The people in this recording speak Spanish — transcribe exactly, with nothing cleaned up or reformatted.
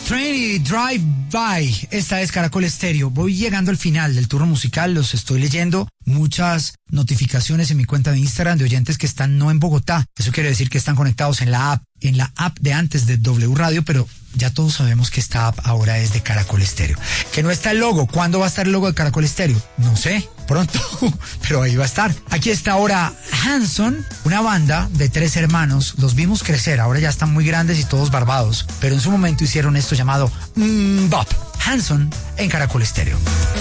Trinity Drive By, esta es Caracol Estéreo. Voy llegando al final del turno musical, los estoy leyendo. Muchas notificaciones en mi cuenta de Instagram de oyentes que están no en Bogotá. Eso quiere decir que están conectados en la app, en la app de antes de W Radio, pero ya todos sabemos que esta app ahora es de Caracol Estéreo. Que no está el logo. ¿Cuándo va a estar el logo de Caracol Estéreo? No sé, pronto, pero ahí va a estar. Aquí está ahora Hanson, una banda de tres hermanos. Los vimos crecer, ahora ya están muy grandes y todos barbados, pero en su momento hicieron esto llamado mm, Bop. Hanson en Caracol Estéreo.